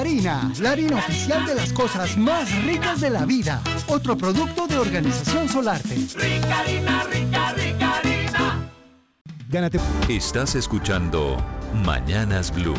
Harina, la harina oficial de las cosas más ricas de la vida. Otro producto de Organización Solarte. Rica harina, rica, rica harina. Gánate. Estás escuchando Mañanas Blue.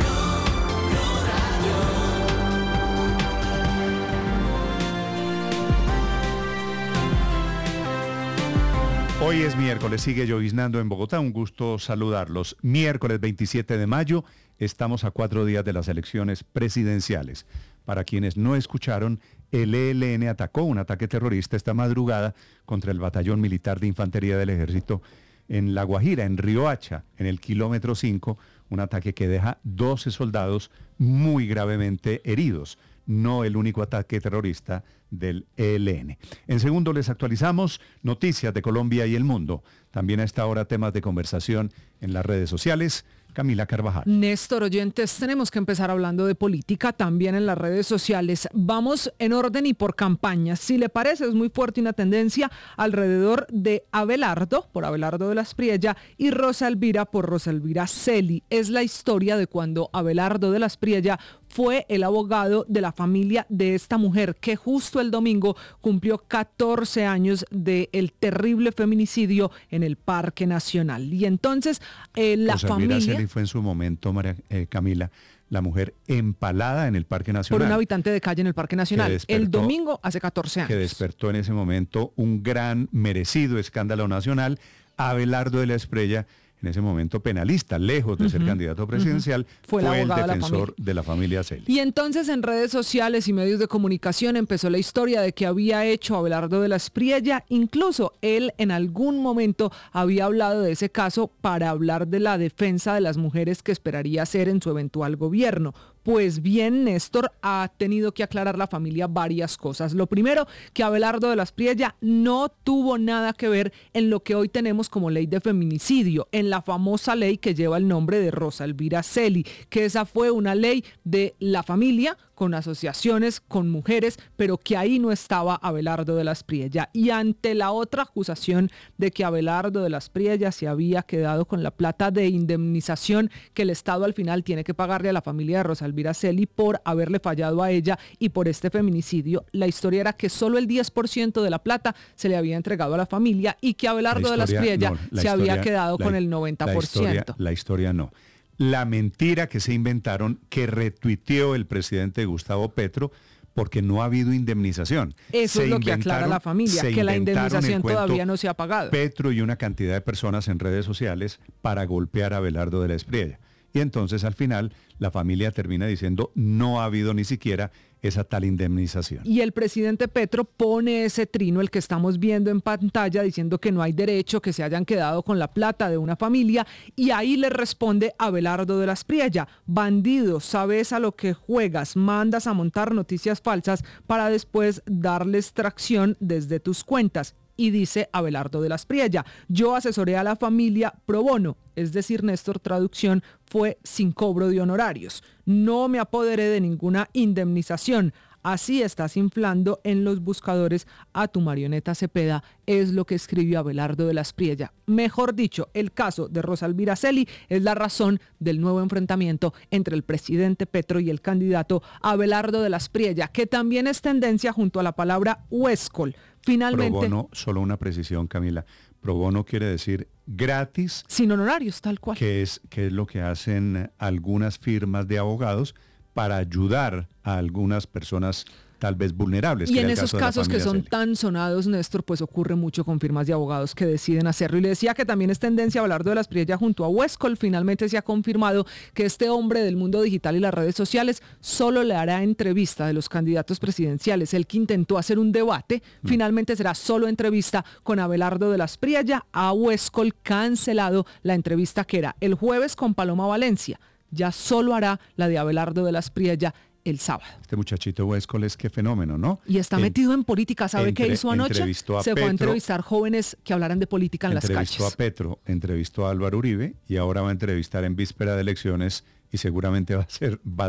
Hoy es miércoles, sigue lloviznando en Bogotá, un gusto saludarlos. Miércoles 27 de mayo, estamos a 4 días de las elecciones presidenciales. Para quienes no escucharon, el ELN atacó un ataque terrorista esta madrugada contra el Batallón Militar de Infantería del Ejército en La Guajira, en Riohacha, en el kilómetro 5, un ataque que deja 12 soldados muy gravemente heridos. No el único ataque terrorista del ELN. En segundo les actualizamos noticias de Colombia y el mundo. También a esta hora temas de conversación en las redes sociales. Camila Carvajal. Néstor, oyentes, tenemos que empezar hablando de política también en las redes sociales. Vamos en orden y por campañas. Si le parece, es muy fuerte una tendencia alrededor de Abelardo, por Abelardo de la Espriella, y Rosa Elvira por Rosa Elvira Celi. Es la historia de cuando Abelardo de la Espriella fue el abogado de la familia de esta mujer que justo el domingo cumplió 14 años del terrible feminicidio en el Parque Nacional. Y entonces la Rosa familia... Elvira Celi fue en su momento, Camila, la mujer empalada en el Parque Nacional. Por un habitante de calle en el Parque Nacional. El domingo hace 14 años. Que despertó en ese momento un gran merecido escándalo nacional. Abelardo de la Espriella, en ese momento penalista, lejos de ser candidato presidencial, fue el defensor de la familia Celi. Y entonces en redes sociales y medios de comunicación empezó la historia de que había hecho Abelardo de la Espriella. Incluso él en algún momento había hablado de ese caso para hablar de la defensa de las mujeres que esperaría hacer en su eventual gobierno. Pues bien, Néstor, ha tenido que aclarar la familia varias cosas. Lo primero, que Abelardo de la Espriella no tuvo nada que ver en lo que hoy tenemos como ley de feminicidio, en la famosa ley que lleva el nombre de Rosa Elvira Celi, que esa fue una ley de la familia con asociaciones, con mujeres, pero que ahí no estaba Abelardo de la Espriella. Y ante la otra acusación de que Abelardo de la Espriella se había quedado con la plata de indemnización que el Estado al final tiene que pagarle a la familia de Rosa Elvira Celi por haberle fallado a ella y por este feminicidio, la historia era que solo el 10% de la plata se le había entregado a la familia y que Abelardo de la Espriella se había quedado con el 90%. La historia no. La mentira que se inventaron, que retuiteó el presidente Gustavo Petro, porque no ha habido indemnización. Eso es lo que aclara la familia, que la indemnización todavía no se ha pagado. Petro y una cantidad de personas en redes sociales para golpear a Abelardo de la Espriella. Y entonces al final la familia termina diciendo no ha habido ni siquiera esa tal indemnización. Y el presidente Petro pone ese trino, el que estamos viendo en pantalla, diciendo que no hay derecho, que se hayan quedado con la plata de una familia, y ahí le responde Abelardo de la Espriella: bandido, sabes a lo que juegas, mandas a montar noticias falsas para después darles tracción desde tus cuentas. Y dice Abelardo de la Espriella: yo asesoré a la familia pro bono, es decir, Néstor, traducción, fue sin cobro de honorarios. No me apoderé de ninguna indemnización. Así estás inflando en los buscadores a tu marioneta Cepeda, es lo que escribió Abelardo de la Espriella. Mejor dicho, el caso de Rosa Elvira Celi es la razón del nuevo enfrentamiento entre el presidente Petro y el candidato Abelardo de la Espriella, que también es tendencia junto a la palabra huéscol. Finalmente, pro bono, solo una precisión, Camila. Pro bono quiere decir gratis. Sin honorarios, tal cual. Que es lo que hacen algunas firmas de abogados para ayudar a algunas personas tal vez vulnerables. Y en esos casos que son tan sonados, Néstor, pues ocurre mucho con firmas de abogados que deciden hacerlo. Y le decía que también es tendencia a hablar de la Espriella junto a Huéscol. Finalmente se ha confirmado que este hombre del mundo digital y las redes sociales solo le hará entrevista de los candidatos presidenciales. El que intentó hacer un debate, finalmente será solo entrevista con Abelardo de la Espriella. A Huéscol cancelado la entrevista que era el jueves con Paloma Valencia. Ya solo hará la de Abelardo de la Espriella el sábado. Este muchachito Huéscol es qué fenómeno, ¿no? Y está metido en política. ¿Sabe qué hizo anoche? Se fue a entrevistar jóvenes que hablaran de política en las calles. Entrevistó a Petro, entrevistó a Álvaro Uribe y ahora va a entrevistar en víspera de elecciones y seguramente va a ser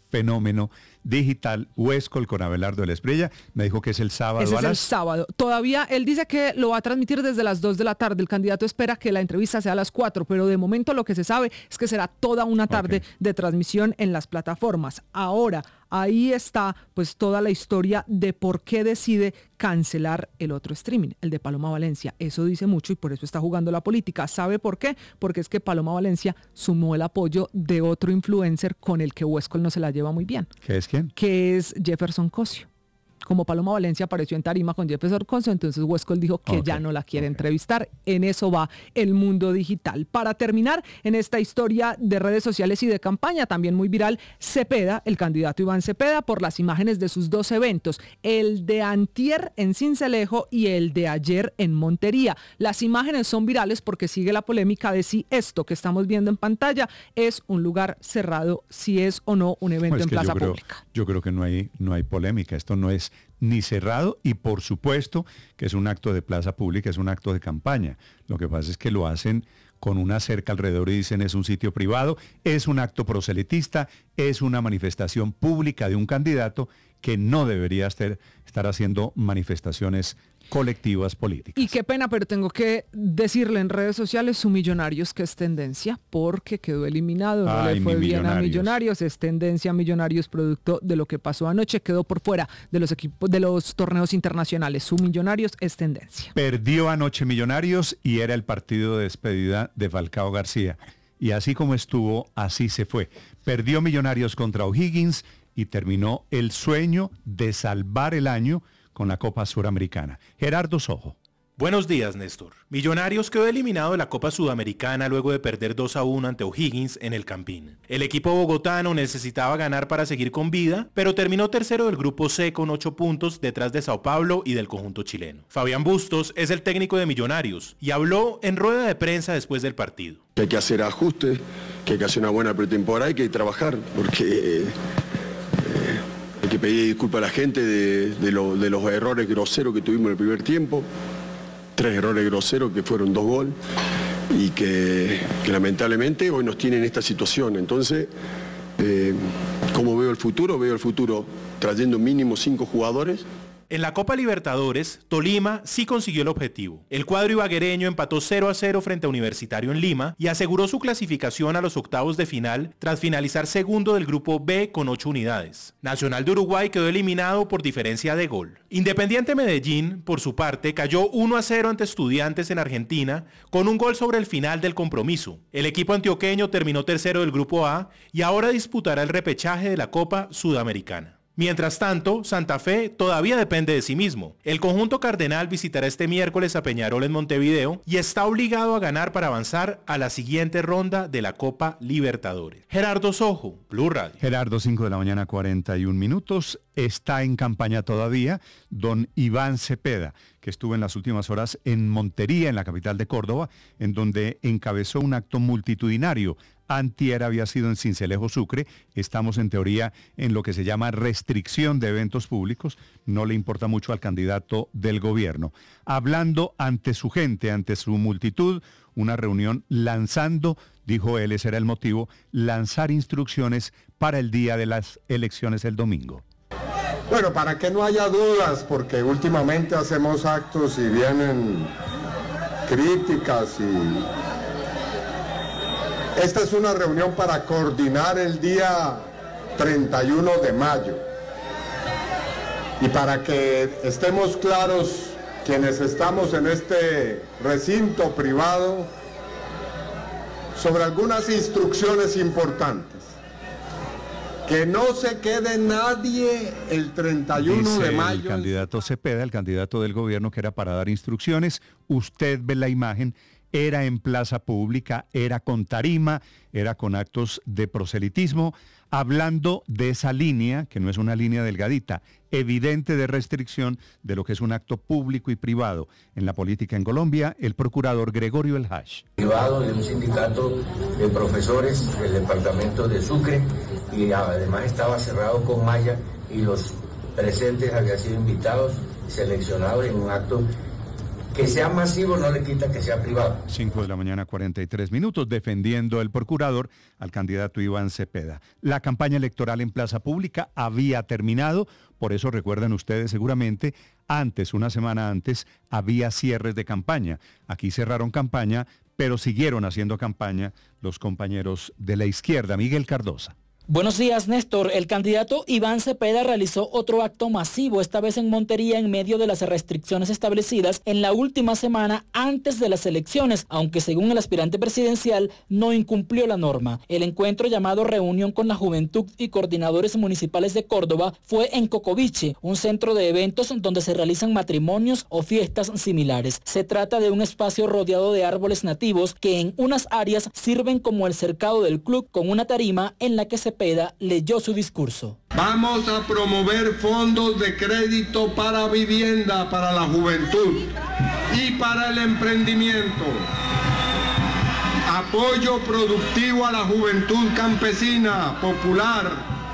fenómeno digital, Huéscol con Abelardo de la Espriella. Me dijo que es el sábado. Ese es el sábado. Todavía él dice que lo va a transmitir desde las 2 de la tarde. El candidato espera que la entrevista sea a las 4, pero de momento lo que se sabe es que será toda una tarde de transmisión en las plataformas. Ahora, ahí está pues toda la historia de por qué decide cancelar el otro streaming, el de Paloma Valencia. Eso dice mucho y por eso está jugando la política. ¿Sabe por qué? Porque es que Paloma Valencia sumó el apoyo de otro influencer con el que Huéscol no se la lleva muy bien. ¿Qué es quién? Que es Jefferson Cosio. Como Paloma Valencia apareció en tarima con Jefferson Cosio, entonces Huéscol dijo que ya no la quiere entrevistar. En eso va el mundo digital. Para terminar, en esta historia de redes sociales y de campaña, también muy viral, Cepeda, el candidato Iván Cepeda, por las imágenes de sus 2 eventos, el de antier en Sincelejo y el de ayer en Montería. Las imágenes son virales porque sigue la polémica de si esto que estamos viendo en pantalla es un lugar cerrado, si es o no un evento en plaza pública. Yo creo que no hay polémica. Esto no es ni cerrado y por supuesto que es un acto de plaza pública, es un acto de campaña. Lo que pasa es que lo hacen con una cerca alrededor y dicen es un sitio privado, es un acto proselitista, es una manifestación pública de un candidato que no debería estar haciendo manifestaciones colectivas políticas. Y qué pena, pero tengo que decirle en redes sociales su Millonarios, que es tendencia, porque quedó eliminado, no le fue bien a Millonarios, es tendencia Millonarios producto de lo que pasó anoche, quedó por fuera de los equipos, de los torneos internacionales. Su Millonarios es tendencia. Perdió anoche Millonarios y era el partido de despedida de Falcao García. Y así como estuvo, así se fue. Perdió Millonarios contra O'Higgins y terminó el sueño de salvar el año con la Copa Suramericana. Gerardo Sojo. Buenos días, Néstor. Millonarios quedó eliminado de la Copa Sudamericana luego de perder 2-1 ante O'Higgins en el Campín. El equipo bogotano necesitaba ganar para seguir con vida, pero terminó tercero del grupo C con 8 puntos detrás de Sao Paulo y del conjunto chileno. Fabián Bustos es el técnico de Millonarios y habló en rueda de prensa después del partido. Que hay que hacer ajustes, que hay que hacer una buena pretemporada y que hay que trabajar, porque hay que pedir disculpas a la gente de los errores groseros que tuvimos en el primer tiempo. 3 errores groseros que fueron 2 goles y que lamentablemente hoy nos tienen en esta situación. Entonces, ¿cómo veo el futuro? Veo el futuro trayendo mínimo 5 jugadores. En la Copa Libertadores, Tolima sí consiguió el objetivo. El cuadro ibaguereño empató 0-0 frente a Universitario en Lima y aseguró su clasificación a los octavos de final tras finalizar segundo del grupo B con 8 unidades. Nacional de Uruguay quedó eliminado por diferencia de gol. Independiente Medellín, por su parte, cayó 1-0 ante Estudiantes en Argentina con un gol sobre el final del compromiso. El equipo antioqueño terminó tercero del grupo A y ahora disputará el repechaje de la Copa Sudamericana. Mientras tanto, Santa Fe todavía depende de sí mismo. El conjunto cardenal visitará este miércoles a Peñarol en Montevideo y está obligado a ganar para avanzar a la siguiente ronda de la Copa Libertadores. Gerardo Sojo, Blue Radio. Gerardo, 5 de la mañana, 41 minutos. Está en campaña todavía don Iván Cepeda, que estuvo en las últimas horas en Montería, en la capital de Córdoba, en donde encabezó un acto multitudinario. Antier había sido en Sincelejo, Sucre. Estamos en teoría en lo que se llama restricción de eventos públicos. No le importa mucho al candidato del gobierno. Hablando ante su gente, ante su multitud, una reunión lanzando, dijo él, ese era el motivo, lanzar instrucciones para el día de las elecciones el domingo. Bueno, para que no haya dudas, porque últimamente hacemos actos y vienen críticas y... Esta es una reunión para coordinar el día 31 de mayo. Y para que estemos claros, quienes estamos en este recinto privado, sobre algunas instrucciones importantes. Que no se quede nadie el 31 de mayo. El candidato Cepeda, el candidato del gobierno, que era para dar instrucciones. Usted ve la imagen. Era en plaza pública, era con tarima, era con actos de proselitismo, hablando de esa línea, que no es una línea delgadita, evidente de restricción de lo que es un acto público y privado. En la política en Colombia, el procurador Gregorio El Hash. Privado de un sindicato de profesores del departamento de Sucre y además estaba cerrado con malla y los presentes habían sido invitados, seleccionados en un acto Que sea masivo no le quita que sea privado. 5 de la mañana, 43 minutos, defendiendo el procurador al candidato Iván Cepeda. La campaña electoral en plaza pública había terminado, por eso recuerdan ustedes seguramente, una semana antes, había cierres de campaña. Aquí cerraron campaña, pero siguieron haciendo campaña los compañeros de la izquierda. Miguel Cardosa. Buenos días, Néstor. El candidato Iván Cepeda realizó otro acto masivo, esta vez en Montería, en medio de las restricciones establecidas en la última semana antes de las elecciones, aunque según el aspirante presidencial no incumplió la norma. El encuentro, llamado Reunión con la Juventud y Coordinadores Municipales de Córdoba, fue en Cocoviche, un centro de eventos donde se realizan matrimonios o fiestas similares. Se trata de un espacio rodeado de árboles nativos que en unas áreas sirven como el cercado del club, con una tarima en la que Cepeda leyó su discurso. Vamos a promover fondos de crédito para vivienda para la juventud y para el emprendimiento. Apoyo productivo a la juventud campesina, popular.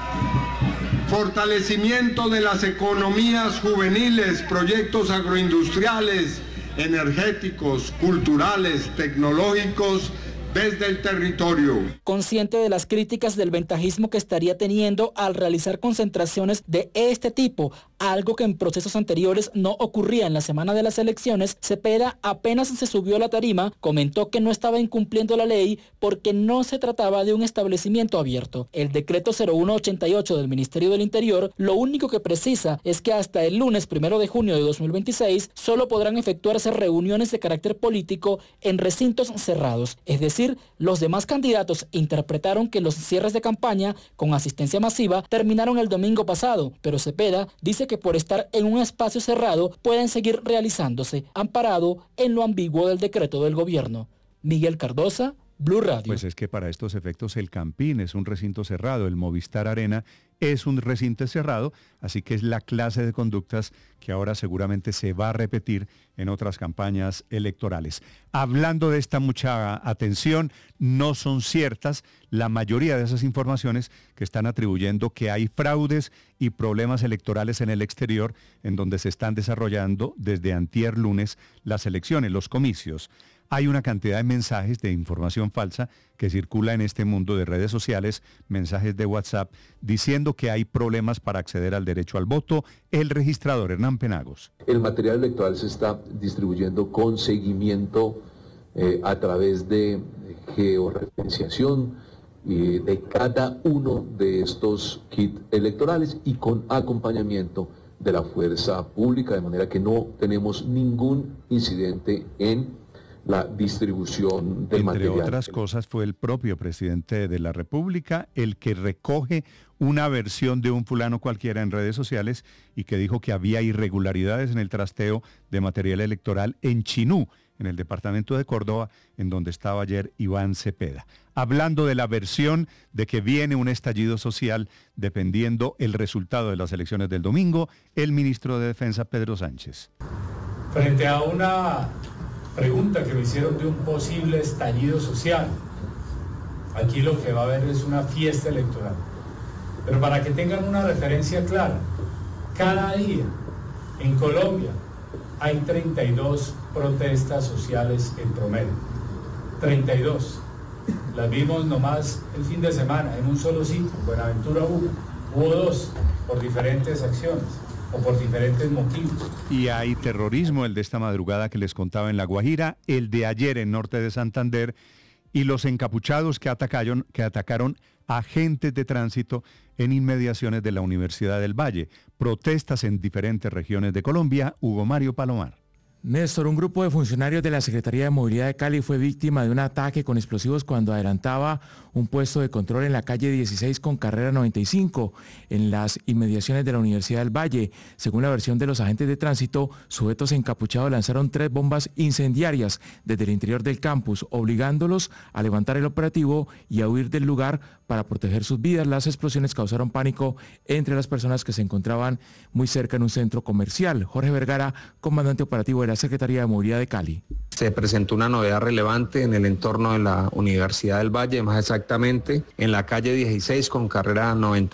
Fortalecimiento de las economías juveniles, proyectos agroindustriales, energéticos, culturales, tecnológicos, desde el territorio. Consciente de las críticas del ventajismo que estaría teniendo al realizar concentraciones de este tipo, algo que en procesos anteriores no ocurría en la semana de las elecciones, Cepeda apenas se subió a la tarima, comentó que no estaba incumpliendo la ley porque no se trataba de un establecimiento abierto. El decreto 0188 del Ministerio del Interior lo único que precisa es que hasta el lunes 1 de junio de 2026 solo podrán efectuarse reuniones de carácter político en recintos cerrados, es decir, los demás candidatos interpretaron que los cierres de campaña con asistencia masiva terminaron el domingo pasado, pero Cepeda dice que por estar en un espacio cerrado pueden seguir realizándose, amparado en lo ambiguo del decreto del gobierno. Miguel Cardosa, Blue Radio. Pues es que para estos efectos el Campín es un recinto cerrado, el Movistar Arena es un recinto cerrado, así que es la clase de conductas que ahora seguramente se va a repetir en otras campañas electorales. Hablando de esta mucha atención, no son ciertas la mayoría de esas informaciones que están atribuyendo que hay fraudes y problemas electorales en el exterior, en donde se están desarrollando desde antier lunes las elecciones, los comicios. Hay una cantidad de mensajes de información falsa que circula en este mundo de redes sociales, mensajes de WhatsApp, diciendo que hay problemas para acceder al derecho al voto. El registrador Hernán Penagos. El material electoral se está distribuyendo con seguimiento a través de georreferenciación de cada uno de estos kits electorales y con acompañamiento de la fuerza pública, de manera que no tenemos ningún incidente en la distribución del material. Entre otras cosas, fue el propio presidente de la República el que recoge una versión de un fulano cualquiera en redes sociales y que dijo que había irregularidades en el trasteo de material electoral en Chinú, en el departamento de Córdoba, en donde estaba ayer Iván Cepeda. Hablando de la versión de que viene un estallido social dependiendo el resultado de las elecciones del domingo, el ministro de Defensa, Pedro Sánchez. Frente a una pregunta que me hicieron de un posible estallido social, aquí lo que va a haber es una fiesta electoral. Pero para que tengan una referencia clara, cada día en Colombia hay 32 protestas sociales en promedio. 32. Las vimos nomás el fin de semana en un solo sitio, Buenaventura hubo 2 por diferentes acciones o por diferentes motivos. Y hay terrorismo, el de esta madrugada que les contaba en La Guajira, el de ayer en norte de Santander, y los encapuchados que atacaron agentes de tránsito en inmediaciones de la Universidad del Valle. Protestas en diferentes regiones de Colombia. Hugo Mario Palomar. Néstor, un grupo de funcionarios de la Secretaría de Movilidad de Cali fue víctima de un ataque con explosivos cuando adelantaba un puesto de control en la calle 16 con carrera 95, en las inmediaciones de la Universidad del Valle. Según la versión de los agentes de tránsito, sujetos encapuchados lanzaron 3 bombas incendiarias desde el interior del campus, obligándolos a levantar el operativo y a huir del lugar para proteger sus vidas. Las explosiones causaron pánico entre las personas que se encontraban muy cerca en un centro comercial. Jorge Vergara, comandante operativo de la Secretaría de Movilidad de Cali. se presentó una novedad relevante en el entorno de la Universidad del Valle, más exactamente en la calle 16 con carrera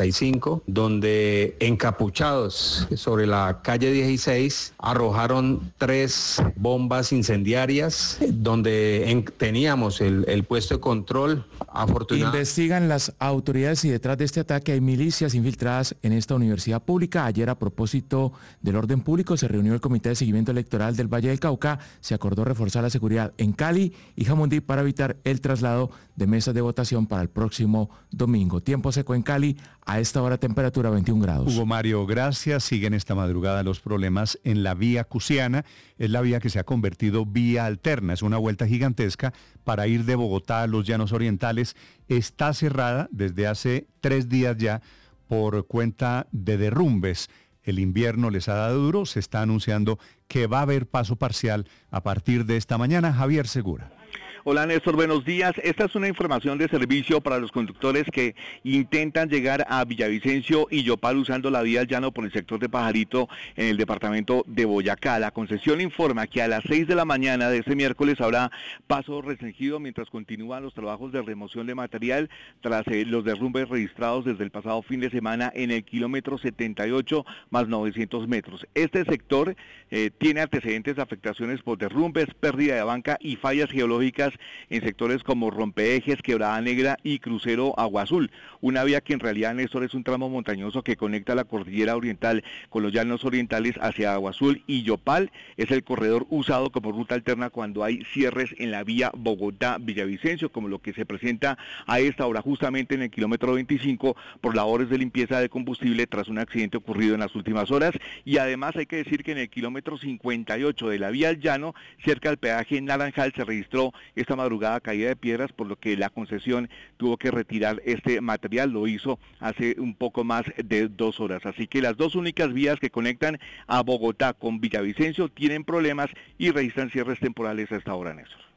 95, donde encapuchados sobre la calle 16 arrojaron 3 bombas incendiarias, donde teníamos el puesto de control. Afortunadamente investigan las autoridades y detrás de este ataque hay milicias infiltradas en esta universidad pública. Ayer, a propósito del orden público, se reunió el Comité de Seguimiento Electoral del Valle del Cauca. Se acordó reforzar la seguridad en Cali y Jamundí para evitar el traslado de mesas de votación para el próximo domingo. Tiempo seco en Cali, a esta hora temperatura 21 grados. Hugo Mario, gracias. Siguen esta madrugada los problemas en la vía Cusiana. Es la vía que se ha convertido vía alterna. Es una vuelta gigantesca para ir de Bogotá a los Llanos Orientales. Está cerrada desde hace 3 días ya por cuenta de derrumbes. El invierno les ha dado duro. Se está anunciando que va a haber paso parcial a partir de esta mañana. Javier Segura. Hola Néstor, buenos días. Esta es una información de servicio para los conductores que intentan llegar a Villavicencio y Yopal usando la vía al llano por el sector de Pajarito en el departamento de Boyacá. La concesión informa que a las 6 de la mañana de este miércoles habrá paso restringido mientras continúan los trabajos de remoción de material tras los derrumbes registrados desde el pasado fin de semana en el kilómetro 78 más 900 metros. Este sector tiene antecedentes de afectaciones por derrumbes, pérdida de banca y fallas geológicas en sectores como Rompeejes, Quebrada Negra y Crucero Agua Azul. Una vía que en realidad, Néstor, es un tramo montañoso que conecta la cordillera oriental con los llanos orientales hacia Agua Azul y Yopal. Es el corredor usado como ruta alterna cuando hay cierres en la vía Bogotá-Villavicencio, como lo que se presenta a esta hora justamente en el kilómetro 25 por labores de limpieza de combustible tras un accidente ocurrido en las últimas horas. Y además hay que decir que en el kilómetro 58 de la vía al llano, cerca al peaje Naranjal, se registró esta madrugada caída de piedras, por lo que la concesión tuvo que retirar este material. Lo hizo hace un poco más de 2 horas. Así que las 2 únicas vías que conectan a Bogotá con Villavicencio tienen problemas y registran cierres temporales a esta hora, Néstor.